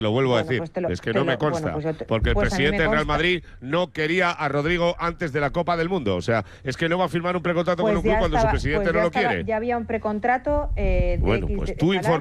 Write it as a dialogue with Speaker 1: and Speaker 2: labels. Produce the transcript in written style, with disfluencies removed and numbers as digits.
Speaker 1: Lo vuelvo a
Speaker 2: Bueno,
Speaker 1: decir,
Speaker 2: pues
Speaker 1: es que no me consta,
Speaker 2: bueno, pues
Speaker 1: porque el
Speaker 2: pues a mí me
Speaker 1: presidente del Real
Speaker 2: consta.
Speaker 1: Madrid no quería a Rodrigo antes de la Copa del Mundo. O sea, es que no va a firmar un precontrato con
Speaker 2: Pues
Speaker 1: un club
Speaker 2: ya
Speaker 1: cuando su
Speaker 2: estaba,
Speaker 1: presidente
Speaker 2: pues
Speaker 1: no
Speaker 2: ya
Speaker 1: lo
Speaker 2: estaba,
Speaker 1: quiere.
Speaker 2: ya había un precontrato de
Speaker 1: Bueno,
Speaker 2: X
Speaker 1: pues
Speaker 2: de
Speaker 1: tú
Speaker 2: salario.